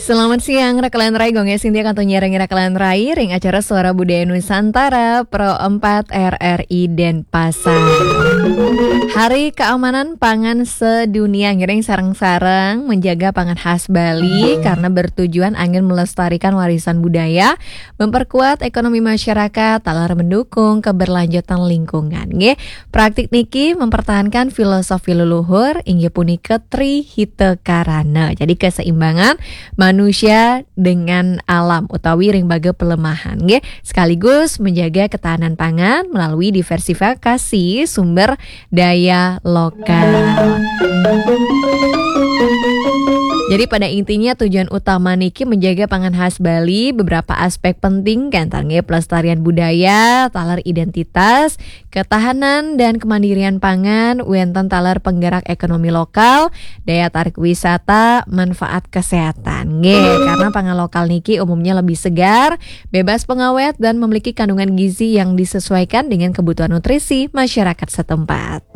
Selamat siang, Rakalan Rai Gongnya Sintia kantonya Rakalan Rai ring acara Suara Budaya Nusantara Pro 4 RRI Denpasar. Hari Keamanan Pangan Sedunia ngiring sarang-sarang menjaga pangan khas Bali karena bertujuan angin melestarikan warisan budaya, memperkuat ekonomi masyarakat, talar mendukung keberlanjutan lingkungan. Nggih, praktik niki mempertahankan filosofi leluhur inggih punika Trihita Karana. Jadi keseimbangan manusia dengan alam utawi ring baga pelemahan nggih, sekaligus menjaga ketahanan pangan melalui diversifikasi sumber daya lokal. Jadi pada intinya tujuan utama niki menjaga pangan khas Bali beberapa aspek penting kan tangge pelestarian budaya, talar identitas, ketahanan dan kemandirian pangan, wenten talar penggerak ekonomi lokal, daya tarik wisata, manfaat kesehatan. Nggih, karena pangan lokal niki umumnya lebih segar, bebas pengawet dan memiliki kandungan gizi yang disesuaikan dengan kebutuhan nutrisi masyarakat setempat.